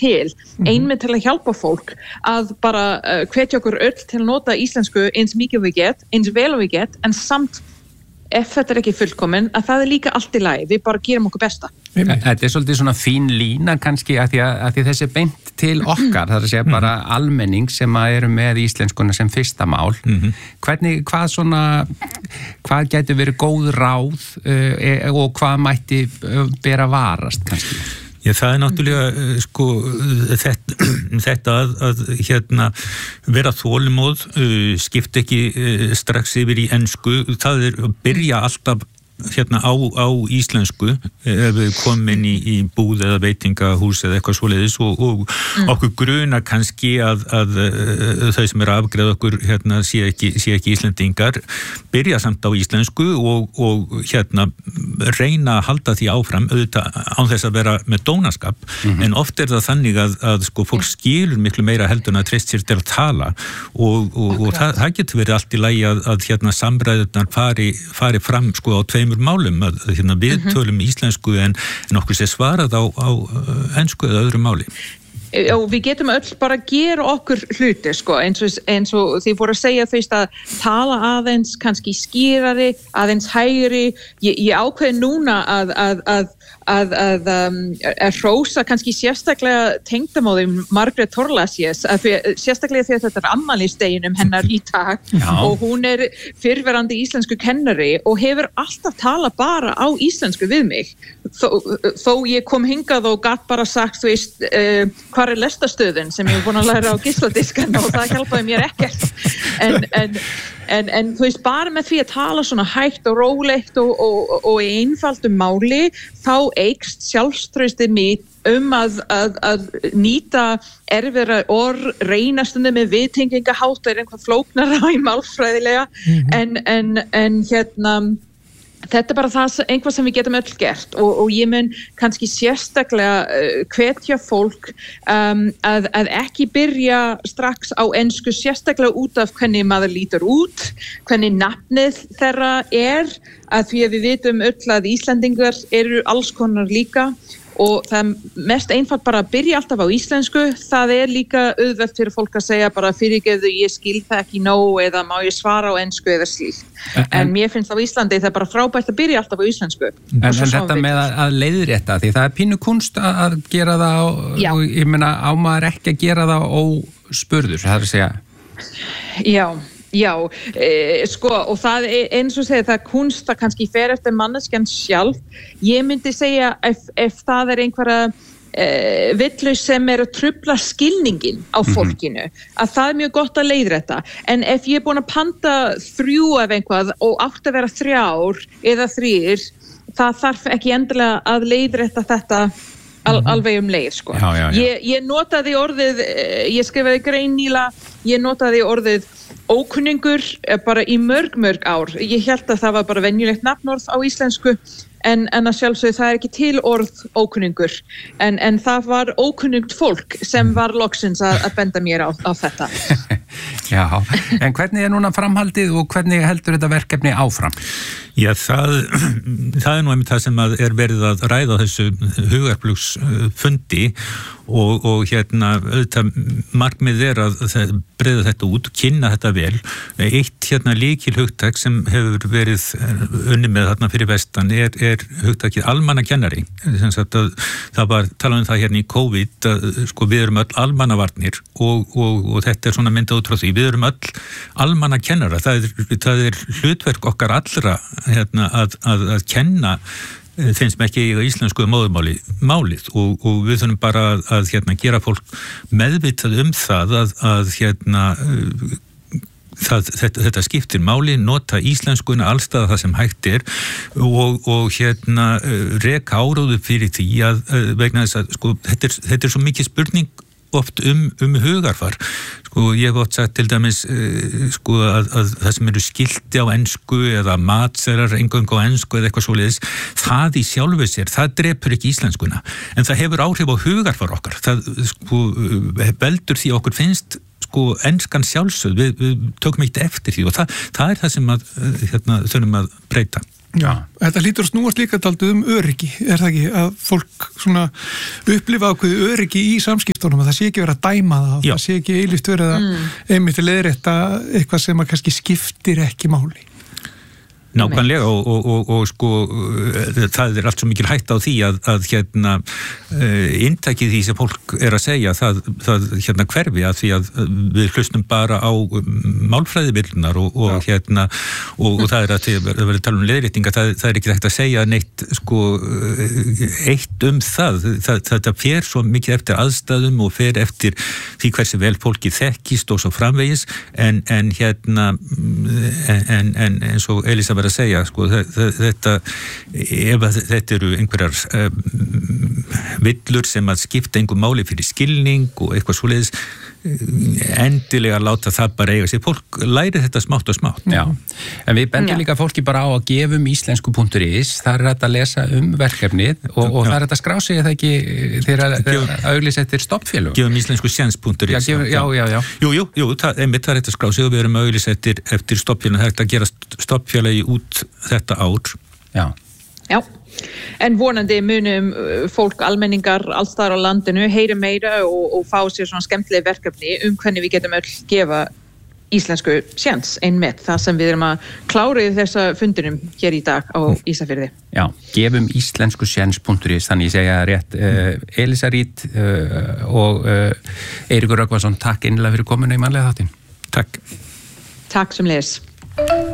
til einmitt til að hjálpa fólk að bara hvetja okkur öll til að nota íslensku eins mikið við get, eins vel við get, en samt ef þetta ekki fullkomin, að það líka allt í lagi, við bara gerum okkur besta. Þetta svolítið svona fín lína kannski að því þessi beint til okkar, það að segja bara almenning sem eru með íslenskuna sem fyrsta mál. Hvað getur verið góð ráð og hvað mætti bera varast kannski? Já, það náttúrulega þetta að vera þolinmóð, skipta ekki strax yfir í ensku, það byrja alltaf á íslensku ef við komin í búð eða veitingahús eða eitthvað svoleiðis og okkur gruna kannski að þau sem afgreiða okkur sé ekki íslendingar, byrja samt á íslensku og reyna að halda því áfram auðvitað án þess að vera með dónaskap, en oft það þannig að fólk skilur miklu meira heldur en að treyst sér til að tala og það getur verið allt í lagi að samræðurnar fari fram á tveimur málum, að við tölum íslensku en okkur sé svarað á ensku eða öðru máli. Og við getum öll bara að gera okkur hluti, eins og þið voru að segja fyrst að tala aðeins kannski skýrari, aðeins hægri. Ég ákveði núna að hrósa kannski sérstaklega tengdamóðum Margrét Thorlacius, sérstaklega því að þetta afmælisdeginum hennar í dag og hún fyrrverandi íslensku kennari og hefur alltaf talað bara á íslensku við mig. Þó ég kom hingað og gat bara sagt, þú veist, hvar lestastöðin sem ég búin að læra á gísladiskan og það hjálpaði mér ekkert. En þú veist, bara með því að tala svona hægt og rólegt og í einfaldum máli, þá eykst sjálfstraustið mitt að nýta erfiðra orð, reyna stundum með viðtengingahátt er einhvað flóknara í málfræðilega, en þetta bara einhvað sem við getum öll gert og ég mun kannski sérstaklega hvetja fólk að ekki byrja strax á ensku, sérstaklega út af hvernig maður lítur út, hvernig nafnið þeirra að því að við vitum öll að Íslendingar eru alls konar líka og það mest einfalt bara að byrja alltaf á íslensku, það líka auðvelt fyrir fólk að segja bara fyrirgefðu, ég skil það ekki nóg eða má ég svara á ensku eða slíkt. En mér finnst á Íslandi það bara frábært að byrja alltaf á íslensku. En þetta með að leiðrétta, því það pínu kunst að gera það og ég meina á maður ekki að gera það óspurður, það að segja. Já, og það eins og segja, það kunst það kannski fer eftir manneskjan sjálf. Ég myndi segja ef það einhverja vitlaus sem að trufla skilningin á fólkinu, að það mjög gott að leiðrétta. En ef ég búin að panta 3 af einhvað og átt að vera 3 eða 3, það þarf ekki endilega að leiðrétta þetta alveg leið, Já. Ég notaði orðið, ég skrifaði grein nýlega, ég notaði orðið ókunningur bara í mörg ár. Ég hélt að það var bara venjulegt nafnorð á íslensku, en að sjálfsögðu það ekki til orð ókunningur. En það var ókunnugt fólk sem var loksins að benda mér á þetta. Já, en hvernig núna framhaldið og hvernig heldur þetta verkefni áfram? Já, það nú einmitt það sem verið að ræða þessu hugarflugsfundi og auðvitað markmið að breiða þetta út, kynna þetta vel. Eitt lykilhugtak sem hefur verið unnið með þarna fyrir vestan hugtakið almannakennari. Það var talað það í COVID að við erum öll almannavarnir og þetta svona myndað út frá því. Við erum öll almannakennara. Það hlutverk okkar allra að kenna þeim sem ekki eiga íslensku móðurmálið og við þurfum bara að gera fólk meðvitað það þetta skiptir máli, nota íslenskuna allstaða það sem hægt og reka áróðu fyrir því að vegna þess að þetta svo mikið spurning oft hugarfar. Ég hef oft sagt til dæmis að það sem eru skilti á ensku eða matserar eingöngu á ensku eða eitthvað svoleiðis, það í sjálfu sér, það drepur ekki íslenskuna. En það hefur áhrif á hugarfar okkar. Það veldur því okkur finnst enskan sjálfsögð, við tökum eitt eftir því og það það sem þurfum að breyta. Já, þetta hlýtur að snúast líka dálítið öryggi, það ekki, að fólk svona upplifa ákveði öryggi í samskiptunum, að það sé ekki verið að dæma það, það sé ekki eilíft verið að einmitt leiðrétta eitthvað sem að kannski skiptir ekki máli. Nákvæmlega og sko það allt svo mikil hætta á því að inntakið því sem fólk að segja það hverfi að því að við hlustum bara á málfræðibildunar og það að því að verður tala um leiðréttinga það ekki hægt að segja neitt sko eitt það fer svo mikið eftir aðstæðum og fer eftir því hversu vel fólki þekkist og svo framvegis en eins og Elísa að segja, sko, þetta eru einhverjar villur sem að skipta einhver máli fyrir skilning og eitthvað svoleiðis endilega láta það bara eiga sér. Fólk læri þetta smátt og smátt. Já, en við bendum líka fólki bara á að gefum íslensku.is, það er þetta að lesa verkefnið og það er þetta að skrá sig eða ekki þegar að auglýsa eftir stoppfélög. Gefum íslensku.sjens.is. Já. Jú, það er þetta að skrá sig og við erum að auglýsa eftir stoppfélög. Það er að gera stoppfélagi út þetta ár. Já, en vonandi munum fólk, almenningar allstaðar á landinu heyra meira og fá sér svona skemmtileg verkefni hvernig við getum öll gefa íslensku sjens einmitt það sem við erum að klára í þessa fundinum hér í dag á Ísafirði. Já, gefum íslenskusjens.is, þannig ég segja rétt. Elísa Rít og Eiríkur Rögnvaldsson, takk innilega fyrir komuna í mannlega þáttinn. Takk. Takk sem leis.